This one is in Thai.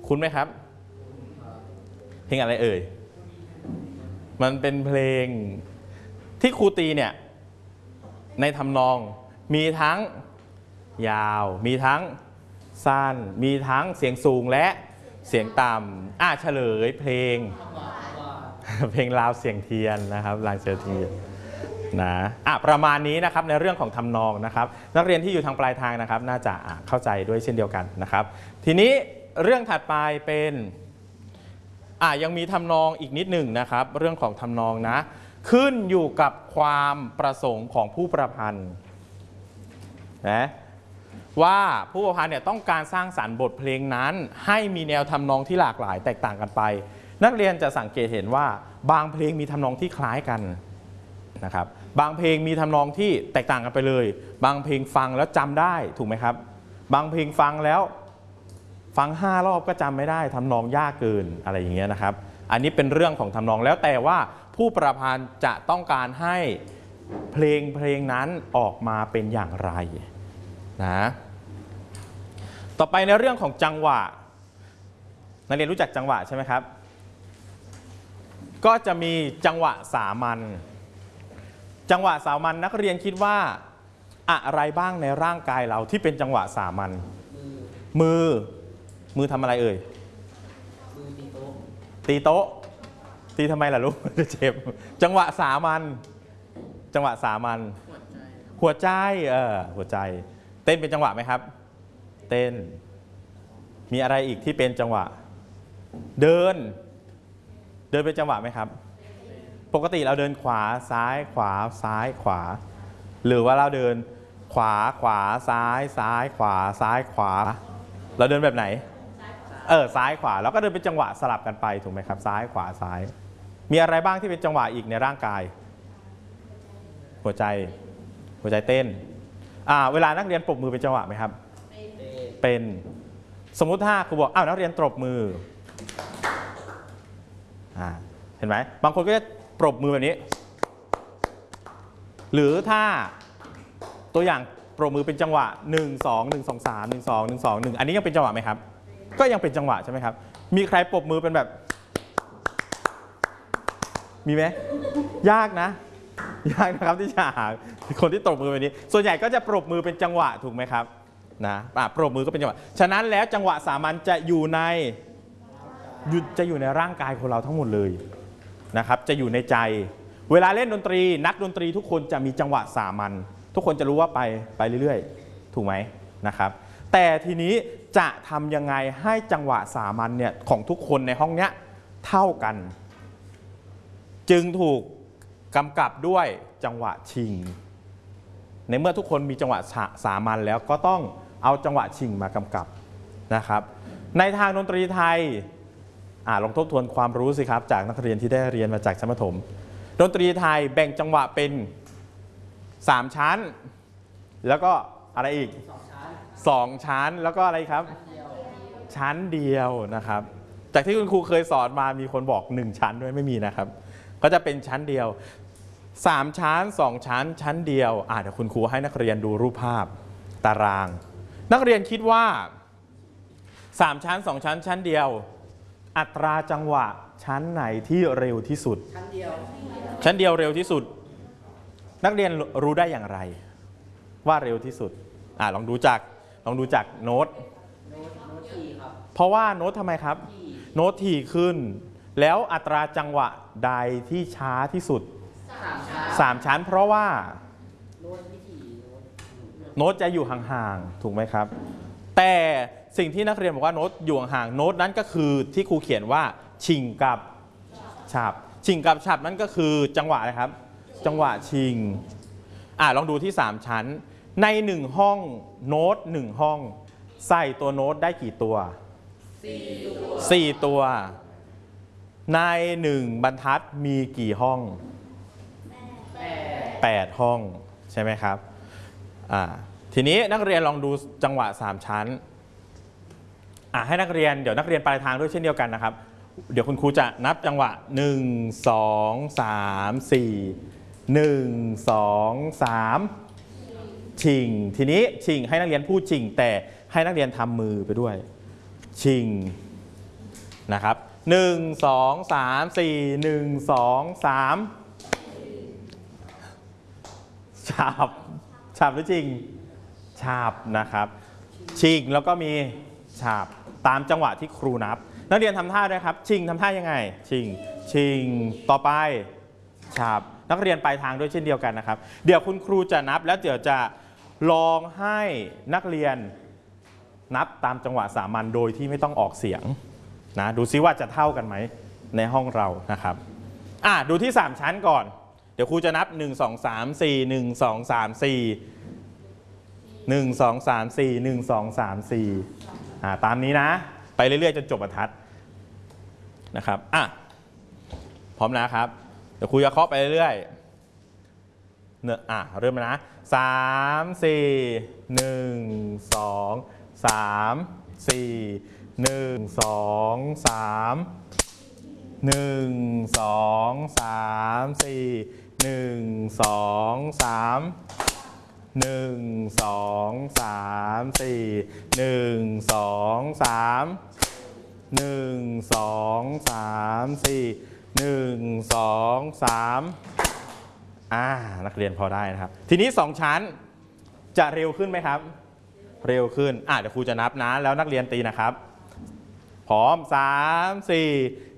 คุ้นไหมครับเพลงอะไรเอ่ยมันเป็นเพลงที่ครูตีเนี่ยในทำนองมีทั้งยาวมีทั้งสั้นมีทั้งเสียงสูงและเสียงต่ำเฉลยเพลงลาวเสียงเทียนนะครับลาวเสียงเทียนนะประมาณนี้นะครับในเรื่องของทำนองนะครับนักเรียนที่อยู่ทางปลายทางนะครับน่าจะเข้าใจด้วยเช่นเดียวกันนะครับทีนี้เรื่องถัดไปเป็นยังมีทำนองอีกนิดหนึ่งนะครับเรื่องของทำนองนะขึ้นอยู่กับความประสงค์ของผู้ประพันธ์นะว่าผู้ประพันธ์เนี่ยต้องการสร้างสรรค์บทเพลงนั้นให้มีแนวทำนองที่หลากหลายแตกต่างกันไปนักเรียนจะสังเกตเห็นว่าบางเพลงมีทำนองที่คล้ายกันนะครับบางเพลงมีทำนองที่แตกต่างกันไปเลยบางเพลงฟังแล้วจำได้ถูกไหมครับบางเพลงฟังแล้วฟัง5 รอบก็จำไม่ได้ทำนองยากเกินอะไรอย่างเงี้ยนะครับอันนี้เป็นเรื่องของทำนองแล้วแต่ว่าผู้ประพันธ์จะต้องการให้เพลงนั้นออกมาเป็นอย่างไรนะต่อไปในเรื่องของจังหวะนักเรียนรู้จักจังหวะใช่ไหมครับก็จะมีจังหวะสามัญจังหวะสามัญนักเรียนคิดว่าอะไรบ้างในร่างกายเราที่เป็นจังหวะสามัญมือทำอะไรเอ่ยมือตีโต๊ะตีทำไมล่ะลูกเจ็บจังหวะสามัญหัวใจหัวใจเต้นเป็นจังหวะไหมครับเต้นมีอะไรอีกที่เป็นจังหวะเดินเป็นจังหวะไหมครับปกติเราเดินขวาซ้ายขวาซ้ายขวาหรือว่าเราเดินขวาซ้ายขวาซ้ายขวาเราเดินแบบไหนซ้ายขวาแล้วก็เดินเป็นจังหวะสลับกันไปถูกไหมครับซ้ายขวาซ้ายมีอะไรบ้างที่เป็นจังหวะอีกในร่างกายหัวใจเต้นเวลานักเรียนปรบมือเป็นจังหวะไหมครับเป็นสมมุติถ้าครูบอกนักเรียนปรบมือเห็นไหมบางคนก็จะปรบมือแบบนี้หรือถ้าตัวอย่างปรบมือเป็นจังหวะ1 2 1 2 3 1 2 1 2 1อันนี้ยังเป็นจังหวะไหมครับก็ยังเป็นจังหวะใช่ไหมครับมีใครปรบมือเป็นแบบมีไหมยากนะครับที่จะหาคนที่ตบมือแบบนี้ส่วนใหญ่ก็จะปรบมือเป็นจังหวะถูกไหมครับนะปรบมือก็เป็นจังหวะฉะนั้นแล้วจังหวะสามัญจะอยู่ในร่างกายของเราทั้งหมดเลยนะครับจะอยู่ในใจเวลาเล่นดนตรีนักดนตรีทุกคนจะมีจังหวะสามัญทุกคนจะรู้ว่าไปเรื่อยๆถูกไหมนะครับแต่ทีนี้จะทำยังไงให้จังหวะสามัญเนี่ยของทุกคนในห้องเนี้ยเท่ากันจึงถูกกำกับด้วยจังหวะชิงในเมื่อทุกคนมีจังหวะสามัญแล้วก็ต้องเอาจังหวะชิงมากำกับนะครับในทางดนตรีไทยลองทบทวนความรู้สิครับจากนักเรียนที่ได้เรียนมาจากชั้นประถมดนตรีไทยแบ่งจังหวะเป็น3 ชั้นแล้วก็อะไรอีก2 ชั้นแล้วก็อะไรครับชั้นเดียวนะครับจากที่คุณครูเคยสอนมามีคนบอก1 ชั้นด้วยไม่มีนะครับก็จะเป็นชั้นเดียว3 ชั้น2 ชั้นชั้นเดียวเดี๋ยวคุณครูให้นักเรียนดูรูปภาพตารางนักเรียนคิดว่า3 ชั้น2 ชั้นชั้นเดียวอัตราจังหวะชั้นไหนที่เร็วที่สุดชั้นเดียวเร็วที่สุดนักเรียนรู้ได้อย่างไรว่าเร็วที่สุดลองดูจากโน้ตถี่ครับเพราะว่าโน้ตทำไมครับโน้ตถี่ขึ้นแล้วอัตราจังหวะใดที่ช้าที่สุด3 ชั้นเพราะว่าโน้ตจะอยู่ห่างๆถูกไหมครับแต่สิ่งที่นักเรียนบอกว่าโน้ตอยู่ห่างโน้ตนั้นก็คือที่ครูเขียนว่าชิงกับฉับนั่นก็คือจังหวะอะไรครับจังหวะชิงลองดูที่3 ชั้นใน1 ห้องโน้ต1 ห้องใส่ตัวโน้ตได้กี่ตัว4 ตัวใน1 บรรทัดมีกี่ห้อง8 ห้องใช่ไหมครับทีนี้นักเรียนลองดูจังหวะ3 ชั้นให้นักเรียนเดี๋ยวนักเรียนปลายทางด้วยเช่นเดียวกันนะครับเดี๋ยวคุณครูจะนับจังหวะ1 2 3 4 1 2 3ชิงทีนี้ชิงให้นักเรียนพูดชิงแต่ให้นักเรียนทำมือไปด้วยชิงนะครับ1 2 3 4 1 2 3ฉาบฉาบหรือจริงฉาบนะครับชิงแล้วก็มีฉาบตามจังหวะที่ครูนับนักเรียนทำท่าด้วยครับชิงทำท่ายังไงชิงต่อไปฉาบนักเรียนปลายทางด้วยเช่นเดียวกันนะครับเดี๋ยวคุณครูจะนับแล้วเดี๋ยวจะลองให้นักเรียนนับตามจังหวะสามัญโดยที่ไม่ต้องออกเสียงนะดูซิว่าจะเท่ากันไหมในห้องเรานะครับดูที่3ชั้นก่อนเดี๋ยวครูจะนับ1 2 3 4 1 2 3 4 1 2 3 4 1 2 3 4ตามนี้นะไปเรื่อยๆจนจบบรรทัดนะครับพร้อมนะครับเดี๋ยวครูจะเคาะไปเรื่อยๆเริ่มนะ3 4 1 2 3 4 1 2 3 1 2 3 4 1 2 3 1 2 3 4 1 2 3 1 2 3 4 1 2 3นักเรียนพอได้นะครับทีนี้2ชั้นจะเร็วขึ้นไหมครับเร็วขึ้นเดี๋ยวครูจะนับนะแล้วนักเรียนตีนะครับพร้อม3 4